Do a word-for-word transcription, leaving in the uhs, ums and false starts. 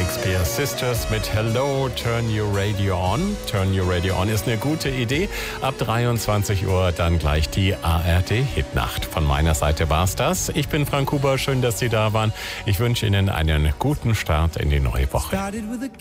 Shakespeare Sisters mit Hello, Turn Your Radio On. Turn Your Radio On ist eine gute Idee. Ab dreiundzwanzig Uhr dann gleich die A R D-Hitnacht. Von meiner Seite war's das. Ich bin Frank Huber, schön, dass Sie da waren. Ich wünsche Ihnen einen guten Start in die neue Woche.